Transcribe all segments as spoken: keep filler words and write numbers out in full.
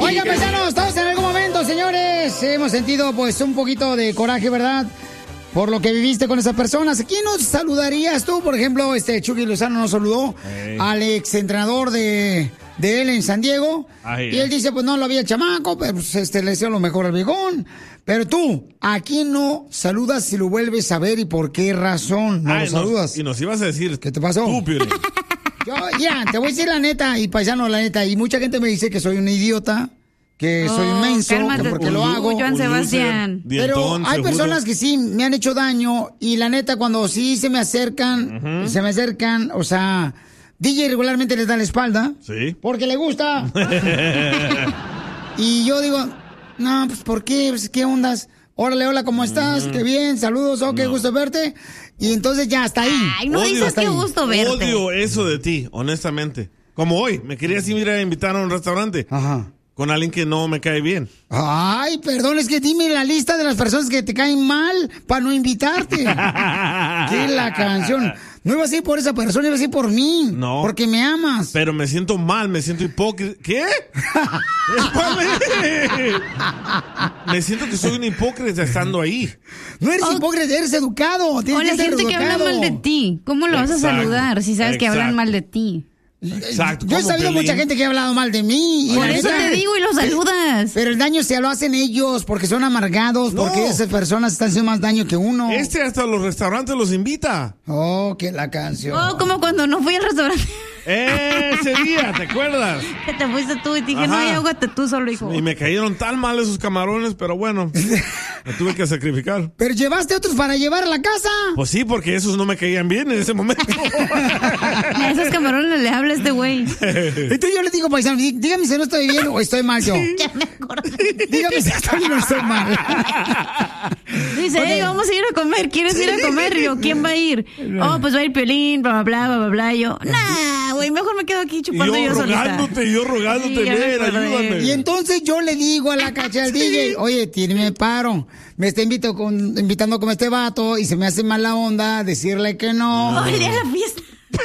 Oigan, paisanos, todos en algún momento, señores, hemos sentido pues un poquito de coraje, ¿verdad? Por lo que viviste con esas personas. ¿A quién nos saludarías tú? Por ejemplo, este Chucky Lozano nos saludó hey. al exentrenador de, de él en San Diego. Ay, y él dice, pues no lo había el chamaco, pero pues, este, le deseo lo mejor al viejón. Pero tú, ¿a quién no saludas si lo vuelves a ver y por qué razón no Ay, lo saludas? Nos, y nos ibas a decir, ¿qué te pasó? Tú, Piolín. Yo, ya, te voy a decir la neta, y paisano, la neta, y mucha gente me dice que soy un idiota, que oh, soy menso, que porque lo hago. Joan Sebastián. Pero hay personas que sí me han hecho daño, y la neta, cuando sí se me acercan, uh-huh. se me acercan, o sea, D J regularmente les da la espalda. Sí. Porque le gusta. Y yo digo, no, pues, ¿por qué? Pues, ¿qué ondas? Órale, hola, ¿cómo estás? Uh-huh. Qué bien, saludos, oh, qué no. gusto verte. Y entonces ya, hasta ahí. Ay, no odio, dices qué gusto verte. Odio eso de ti, honestamente. Como hoy, me querías ir a invitar a un restaurante. Ajá. Con alguien que no me cae bien. Ay, perdón, es que dime la lista de las personas que te caen mal para no invitarte. ¿Qué la canción? No ibas a ir por esa persona, ibas a ir por mí. No. Porque me amas. Pero me siento mal, me siento hipócrita. ¿Qué? Me siento que soy un hipócrita estando ahí. No eres oh. hipócrita, eres educado. O la gente educado. que habla mal de ti. ¿Cómo lo vas Exacto. a saludar si sabes Exacto. que hablan mal de ti? Exacto. Yo he sabido Piolín? mucha gente que ha hablado mal de mí. Por eso te digo y los saludas. Pero el daño se lo hacen ellos porque son amargados, no. porque esas personas están haciendo más daño que uno. Este hasta los restaurantes los invita. Oh, que la canción. Oh, como cuando no fui al restaurante. Ese día, ¿te acuerdas? Que te fuiste tú y te dije, Ajá. no, ahógate tú solo, hijo. Y me cayeron tan mal esos camarones, pero bueno, me tuve que sacrificar. ¿Pero llevaste otros para llevar a la casa? Pues sí, porque esos no me caían bien en ese momento. A esos camarones le habla este güey. Entonces yo le digo, paisano, dígame si no estoy bien o estoy mal yo. Sí. Ya me acordé. Dígame si estoy bien o estoy mal. Dice, hey, vamos a ir a comer, ¿quieres sí. ir a comer? Y yo, ¿quién va a ir? No. Oh, pues va a ir Piolín, bla, bla, bla, bla, bla. Y yo, nah, güey, mejor me quedo aquí chupando yo, yo rogándote, solita. Yo rogándote, sí, ven, ayúdame. Y entonces yo le digo a la cacha al sí. D J, oye, tíreme paro. Me está invito con, invitando con este vato y se me hace mala onda decirle que no. no. Oye, a la fiesta.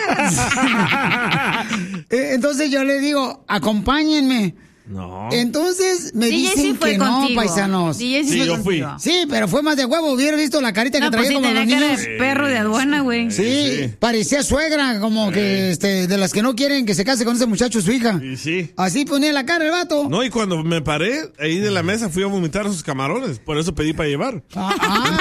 Entonces yo le digo, acompáñenme. No. Entonces me D J dicen sí fue que contigo. no, paisanos. D J sí, sí fue yo contigo. fui. Sí, pero fue más de huevo. Hubiera visto la carita no, que traía pues como sí, los niños. niños. Cara de perro de aduana, güey. Sí, sí, sí, parecía suegra, como sí. que este, de las que no quieren que se case con ese muchacho su hija. Sí, sí. Así ponía la cara el vato. No, y cuando me paré ahí de la mesa fui a vomitar sus camarones. Por eso pedí para llevar. Ah, ah.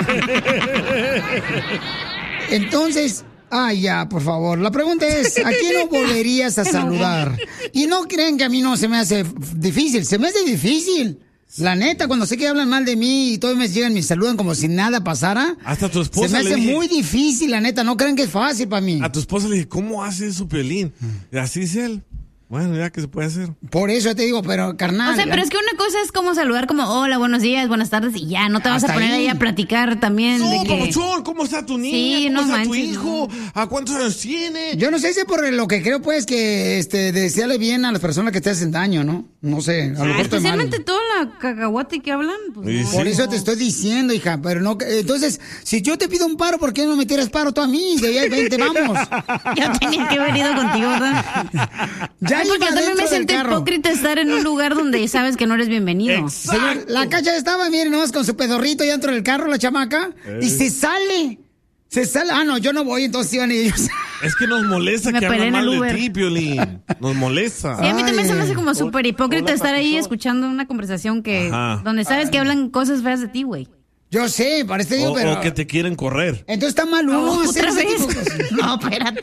Entonces... Ay, ya, por favor. La pregunta es, ¿a quién no volverías a saludar? Y no creen que a mí no se me hace difícil. Se me hace difícil. La neta, cuando sé que hablan mal de mí y todos me llegan y me saludan como si nada pasara. Hasta tu esposa se me hace le dije, muy difícil, la neta. No creen que es fácil para mí. A tu esposa le dije, ¿cómo hace eso, Piolín? Y así es él. Bueno, ya que se puede hacer. Por eso te digo, pero carnal. O sea, pero es que una cosa es como saludar como, hola, buenos días, buenas tardes, y ya, no te vas a poner ahí. ahí a platicar también. No, de que... papuchón, ¿cómo está tu niña? Sí, ¿Cómo no está manches, tu hijo? No. ¿A cuántos años tiene? Yo no sé si por lo que creo, pues, que este, desearle bien a las personas que te hacen daño, ¿no? No sé, a lo mejor estoy mal. Especialmente toda la cacahuate que hablan. Pues, sí, no. sí. Por eso te estoy diciendo, hija, pero no... Entonces, si yo te pido un paro, ¿por qué no me tiras paro tú a mí? De ahí, vente, vamos. Yo tenía que haber ido contigo, ¿verdad? Ya Ay, porque yo también me siento hipócrita estar en un lugar donde sabes que no eres bienvenido. Señor, la cacha estaba, miren, nomás con su pedorrito ya dentro del carro, la chamaca, Ey. y se sale. Se sale. Ah, no, yo no voy, entonces iban ellos. Es que nos molesta me que hablan mal de ti, Piolín. Nos molesta. Sí, a mí Ay. también se me hace como súper hipócrita Hola, estar ahí escuchando una conversación que Ajá. donde sabes Ay. que hablan cosas feas de ti, güey. Yo sé, parece digo, o, pero... O que te quieren correr. Entonces está mal uno oh, hacer ¿otra ese vez? tipo de cosas. No, espérate.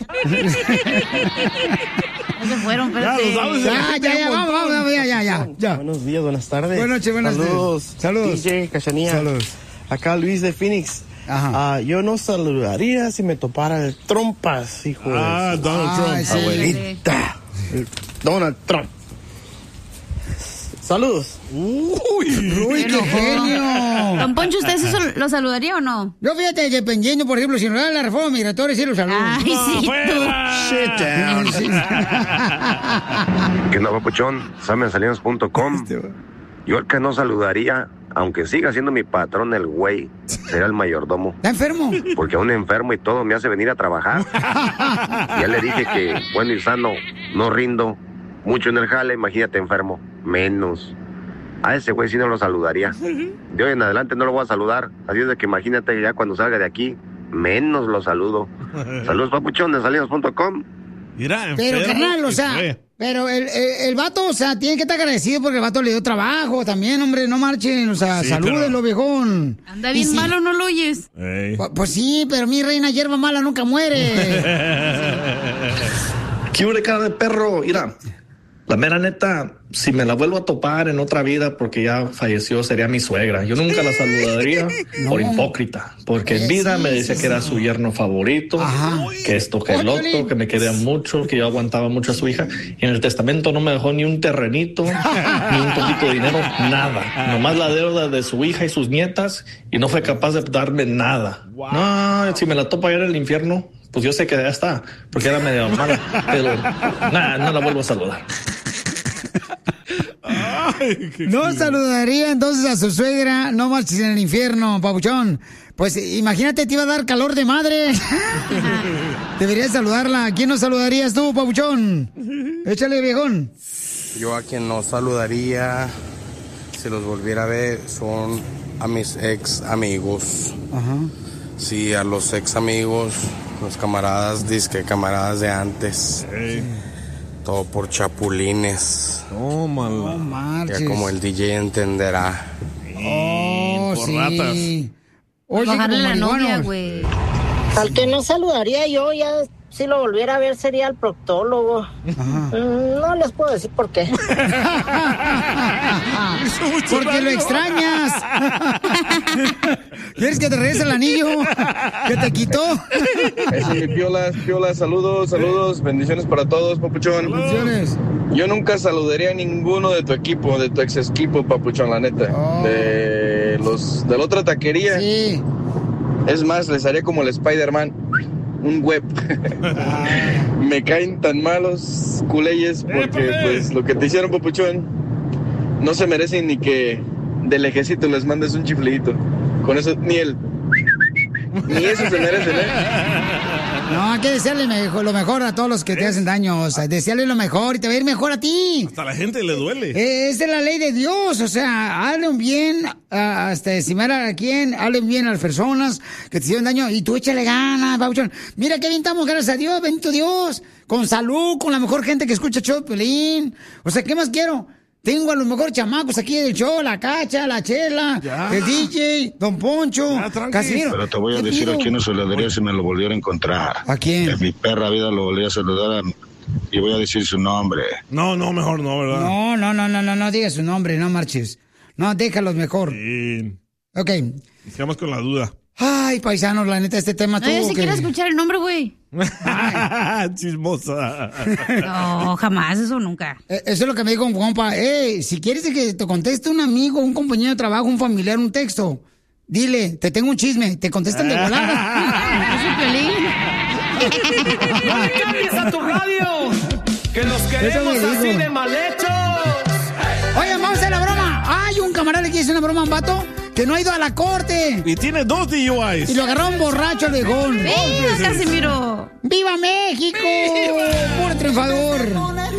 No se fueron, espérate. Ya, lo sabes, ya, ya, ya, vamos, vamos, vamos, ya, ya, ya, ya. Buenos días, buenas tardes. Buenas noches, buenas tardes. Saludos. Saludos. D J, Cachanía. Saludos. Acá Luis de Phoenix. Ajá. Uh, yo no saludaría si me topara el Trompas, hijo ah, de su... Donald Trump. Ay, sí. Abuelita. El Donald Trump. Saludos. Uy, uy, qué genio. Don Poncho, ¿usted sí lo saludaría o no? Yo fíjate, dependiendo, por ejemplo, si no da la reforma migratoria, sí lo saludo. Ay, sí, tú. Shit down. ¿Qué onda, papuchón? samen salinas punto com. Yo el que no saludaría, aunque siga siendo mi patrón el güey, será el mayordomo. ¿Está enfermo? Porque a un enfermo y todo me hace venir a trabajar. Ya le dije que, bueno y sano, no rindo. mucho en el jale, imagínate enfermo, menos. A ese güey sí no lo saludaría. De hoy en adelante no lo voy a saludar. Así es de que imagínate ya cuando salga de aquí, menos lo saludo. Saludos, papuchón, de salidos punto com. Mira, pero carnal, o sea, fue. pero el, el, el vato, o sea, tiene que estar agradecido porque el vato le dio trabajo también, hombre, no marchen, o sea, sí, salúdenlo, pero... viejón. Anda bien si... malo, no lo oyes. Pues, pues sí, pero mi reina hierba mala nunca muere. ¿Qué hubo de cara de perro? Mira, la mera neta, si me la vuelvo a topar en otra vida porque ya falleció, sería mi suegra. Yo nunca la saludaría no. por hipócrita, porque en vida sí, me decía sí, que era sí. su yerno favorito, Ajá. que esto, que el otro, que me quería mucho, que yo aguantaba mucho a su hija. Y en el testamento no me dejó ni un terrenito, ni un poquito de dinero, nada. Nomás la deuda de su hija y sus nietas, y no fue capaz de darme nada. Wow. No, si me la topo allá en el infierno, pues yo sé que ya está, porque era medio mala, pero nada, no la vuelvo a saludar. Ay, no chido. Saludaría entonces a su suegra, no marches en el infierno, papuchón. Pues imagínate, te iba a dar calor de madre. Deberías saludarla. ¿A quién no saludarías tú, papuchón? Échale, viejón. Yo a quien no saludaría, si los volviera a ver, son a mis ex amigos. Ajá. Sí, a los ex amigos, los camaradas, disque camaradas de antes. Hey. Todo por chapulines. Oh, no marches. Ya como el D J entenderá. Oh, por sí. ratas. Oye, bajarle la novia, güey. Al que no saludaría yo, ya si lo volviera a ver, sería el proctólogo. Ajá. No les puedo decir por qué. Porque lo extrañas. ¿Quieres que te regrese el anillo que te quitó? Eso, mi piolas, piolas, saludos, saludos, bendiciones para todos, papuchón. Bendiciones. Yo nunca saludaría a ninguno de tu equipo, de tu ex equipo, papuchón, la neta. Oh. De los de la otra taquería. Sí. Es más, les haría como el Spider-Man, un web. Ah. Me caen tan malos culeyes porque pues lo que te hicieron, papuchón, no se merecen ni que de lejecito les mandes un chiflidito. Con eso, ni el... Ni eso se merecen, ¿eh? No, hay que desearle mejor, lo mejor a todos los que te hacen daño. O sea, desearle lo mejor y te va a ir mejor a ti. Hasta a la gente le duele. Eh, esa es la ley de Dios. O sea, hazle un bien, uh, hasta estimar a quien, hazle un bien a las personas que te hicieron daño y tú échale ganas, Pauchón. Mira qué bien estamos, gracias a Dios, bendito Dios. Con salud, con la mejor gente que escucha show, Pelín. O sea, ¿qué más quiero? Tengo a los mejores chamacos aquí del show, la Cacha, la Chela, ya. El D J, Don Poncho, Casimiro. Pero te voy a decir a quién no saludaría si me lo volviera a encontrar. ¿A quién? En mi perra vida lo volví a saludar a... y voy a decir su nombre. No, no, mejor no, ¿verdad? No, no, no, no, no, no digas su nombre, no marches. No, déjalos mejor. Sí. Ok. Quedamos con la duda. Ay, paisanos, la neta, este tema no, tuvo yo sí que... quiero escuchar el nombre, güey. Chismosa. No, jamás, eso nunca. Eh, eso es lo que me dijo un compa. Eh, si quieres que te conteste un amigo, un compañero de trabajo, un familiar, un texto, dile, te tengo un chisme, te contestan de volada. Ese Pelín. ¡No le cambies a tu radio! ¡Que los queremos así de mal hechos! Oigan, vamos a hacer la broma. Hay un camarada que hizo una broma a un vato que no ha ido a la corte. Y tiene dos D U Is. Y lo agarró un borracho al viejón. ¡Viva, Casimiro! ¡Viva México! ¡Puro triunfador!